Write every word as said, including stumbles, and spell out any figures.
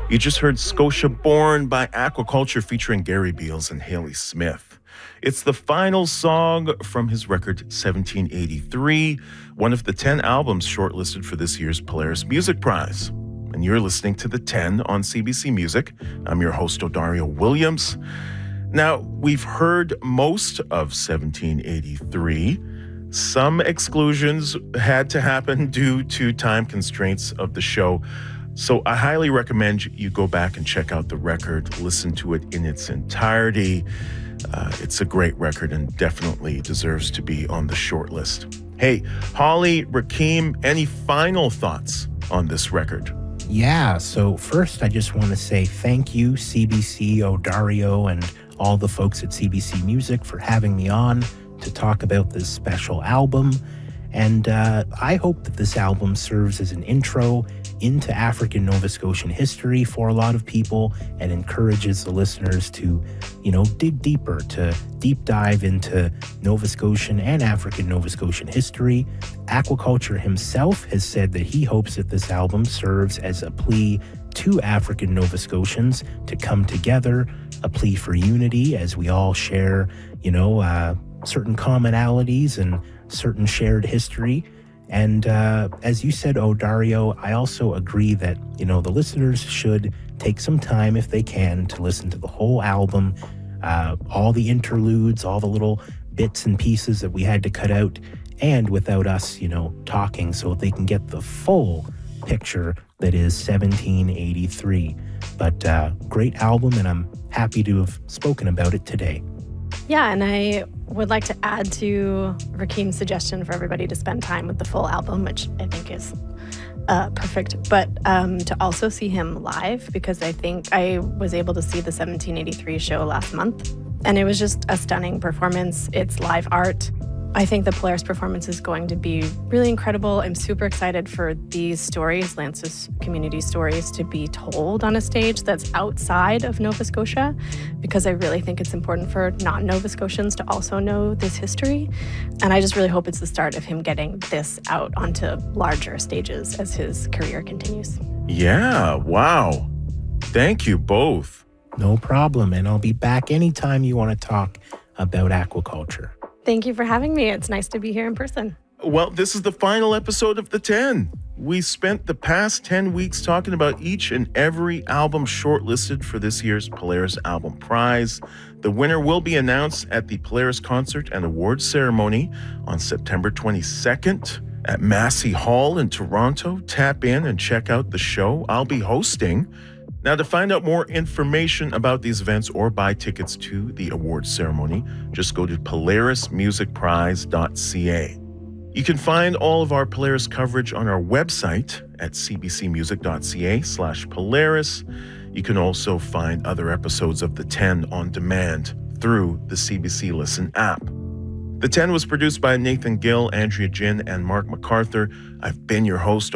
You just heard Scotia Born by Aquaculture featuring Gary Beals and Haley Smith. It's the final song from his record seventeen eighty-three, one of the ten albums shortlisted for this year's Polaris Music Prize. And you're listening to The ten on C B C Music. I'm your host, Odario Williams. Now, we've heard most of seventeen eighty-three. Some exclusions had to happen due to time constraints of the show. So I highly recommend you go back and check out the record, listen to it in its entirety. Uh, it's a great record and definitely deserves to be on the short list. Hey, Holly, Rakeem, any final thoughts on this record? Yeah, so first I just want to say thank you, C B C, Odario, and all the folks at C B C Music for having me on to talk about this special album. And uh, I hope that this album serves as an intro into African Nova Scotian history for a lot of people and encourages the listeners to, you know, dig deeper, to deep dive into Nova Scotian and African Nova Scotian history. Aquaculture himself has said that he hopes that this album serves as a plea to African Nova Scotians to come together, a plea for unity as we all share, you know, uh, certain commonalities and certain shared history. And uh, as you said, Odario, I also agree that, you know, the listeners should take some time, if they can, to listen to the whole album, uh, all the interludes, all the little bits and pieces that we had to cut out, and without us, you know, talking, so they can get the full picture that is seventeen eighty-three. But uh, great album, and I'm happy to have spoken about it today. Yeah, and I would like to add to Rakeem's suggestion for everybody to spend time with the full album, which I think is uh, perfect, but um, to also see him live, because I think I was able to see the seventeen eighty-three show last month, and it was just a stunning performance. It's live art. I think the Polaris performance is going to be really incredible. I'm super excited for these stories, Lance's community stories, to be told on a stage that's outside of Nova Scotia, because I really think it's important for non-Nova Scotians to also know this history. And I just really hope it's the start of him getting this out onto larger stages as his career continues. Yeah, wow. Thank you both. No problem, and I'll be back anytime you want to talk about aquaculture. Thank you for having me. It's nice to be here in person. Well, this is the final episode of The ten. We spent the past ten weeks talking about each and every album shortlisted for this year's Polaris Album Prize. The winner will be announced at the Polaris Concert and Awards Ceremony on September twenty-second at Massey Hall in Toronto. Tap in and check out the show I'll be hosting. Now, to find out more information about these events or buy tickets to the awards ceremony, just go to polaris music prize dot c a. You can find all of our Polaris coverage on our website at c b c music dot c a slash Polaris. You can also find other episodes of The ten on demand through the C B C Listen app. The ten was produced by Nathan Gill, Andrea Jin, and Mark MacArthur. I've been your host,